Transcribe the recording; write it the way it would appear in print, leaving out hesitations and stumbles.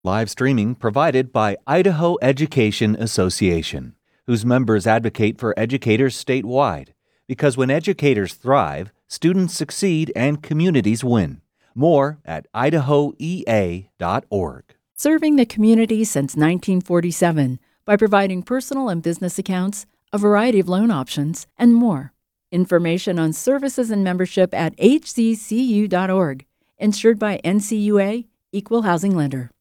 Live streaming provided by Idaho Education Association, whose members advocate for educators statewide. Because when educators thrive, students succeed and communities win. More at idahoea.org. Serving the community since 1947 by providing personal and business accounts, a variety of loan options, and more. Information on services and membership at hccu.org. Insured by NCUA, Equal Housing Lender.